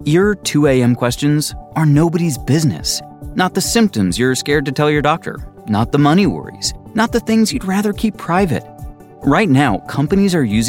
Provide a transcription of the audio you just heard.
Your 2 a.m. questions are nobody's business. Not the symptoms you're scared to tell your doctor. Not the money worries. Not the things you'd rather keep private. Right now, companies are using